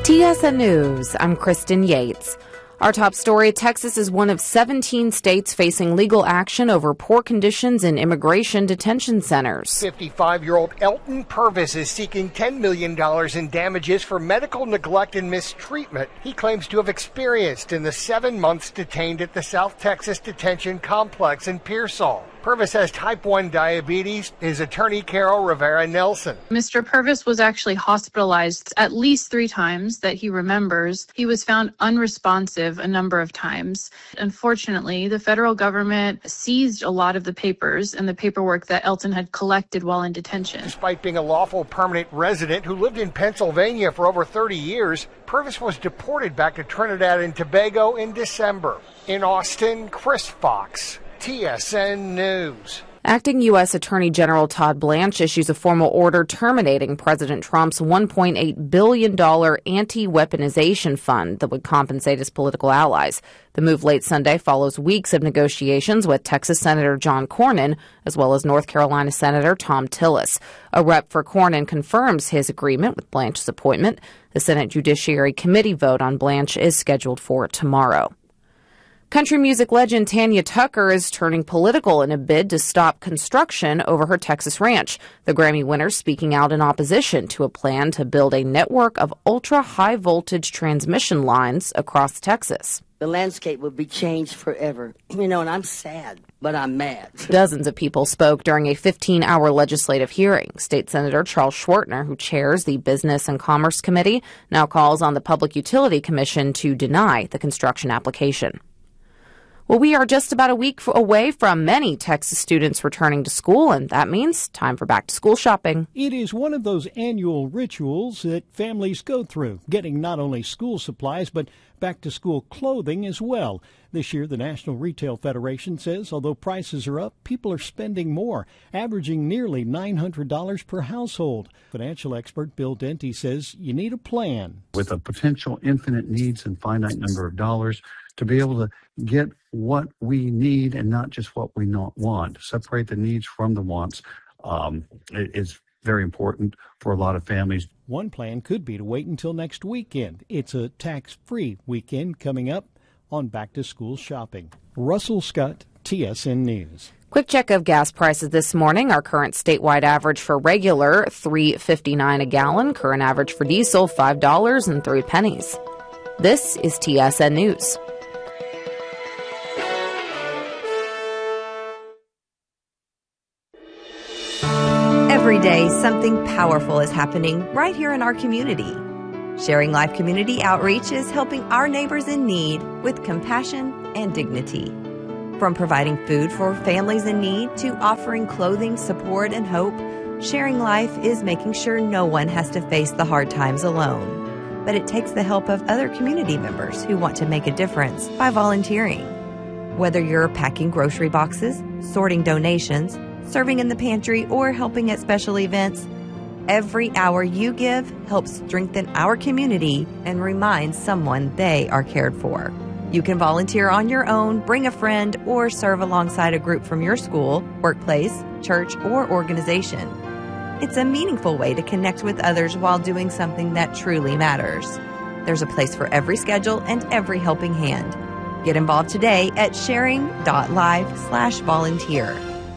TSN News, I'm Kristen Yates. Our top story, Texas is one of 17 states facing legal action over poor conditions in immigration detention centers. 55-year-old Elton Purvis is seeking $10 million in damages for medical neglect and mistreatment he claims to have experienced in the 7 months detained at the South Texas Detention Complex in Pearsall. Purvis has type 1 diabetes. His attorney, Carol Rivera Nelson. Mr. Purvis was actually hospitalized at least 3 times that he remembers. He was found unresponsive a number of times. Unfortunately, the federal government seized a lot of the papers and the paperwork that Elton had collected while in detention. Despite being a lawful permanent resident who lived in Pennsylvania for over 30 years, Purvis was deported back to Trinidad and Tobago in December. In Austin, Chris Fox, TSN News. Acting U.S. Attorney General Todd Blanche issues a formal order terminating President Trump's $1.8 billion anti-weaponization fund that would compensate his political allies. The move late Sunday follows weeks of negotiations with Texas Senator John Cornyn, as well as North Carolina Senator Thom Tillis. A rep for Cornyn confirms his agreement with Blanche's appointment. The Senate Judiciary Committee vote on Blanche is scheduled for tomorrow. Country music legend Tanya Tucker is turning political in a bid to stop construction over her Texas ranch. The Grammy winner speaking out in opposition to a plan to build a network of ultra-high voltage transmission lines across Texas. The landscape will be changed forever. And I'm sad, but I'm mad. Dozens of people spoke during a 15-hour legislative hearing. State Senator Charles Schwartner, who chairs the Business and Commerce Committee, now calls on the Public Utility Commission to deny the construction application. Well, we are just about a week away from many Texas students returning to school, and that means time for back-to-school shopping. It is one of those annual rituals that families go through, getting not only school supplies, but back-to-school clothing as well. This year, the National Retail Federation says although prices are up, people are spending more, averaging nearly $900 per household. Financial expert Bill Denty says you need a plan. With a potential infinite needs and finite number of dollars, to be able to get what we need and not just what we not want, separate the needs from the wants, is very important for a lot of families. One plan could be to wait until next weekend. It's a tax-free weekend coming up on back-to-school shopping. Russell Scott, TSN News. Quick check of gas prices this morning. Our current statewide average for regular, $3.59 a gallon. Current average for diesel, $5.03. This is TSN News. Every day, something powerful is happening right here in our community. Sharing Life Community Outreach is helping our neighbors in need with compassion and dignity. From providing food for families in need to offering clothing, support, and hope, Sharing Life is making sure no one has to face the hard times alone. But it takes the help of other community members who want to make a difference by volunteering. Whether you're packing grocery boxes, sorting donations, serving in the pantry, or helping at special events, every hour you give helps strengthen our community and remind someone they are cared for. You can volunteer on your own, bring a friend, or serve alongside a group from your school, workplace, church, or organization. It's a meaningful way to connect with others while doing something that truly matters. There's a place for every schedule and every helping hand. Get involved today at sharing.live/volunteer.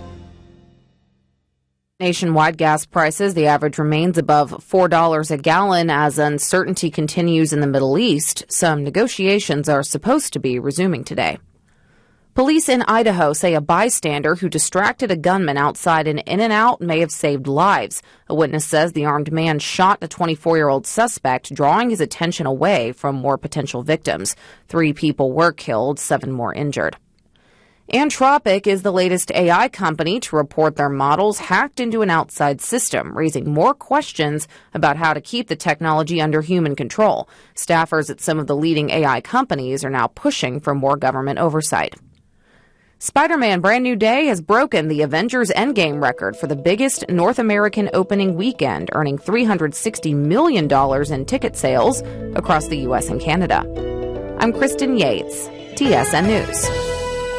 Nationwide gas prices, the average remains above $4 a gallon as uncertainty continues in the Middle East. Some negotiations are supposed to be resuming today. Police in Idaho say a bystander who distracted a gunman outside an In-N-Out may have saved lives. A witness says the armed man shot a 24-year-old suspect, drawing his attention away from more potential victims. 3 people were killed, 7 more injured. Anthropic is the latest AI company to report their models hacked into an outside system, raising more questions about how to keep the technology under human control. Staffers at some of the leading AI companies are now pushing for more government oversight. Spider-Man Brand New Day has broken the Avengers Endgame record for the biggest North American opening weekend, earning $360 million in ticket sales across the U.S. and Canada. I'm Kristen Yates, TSN News.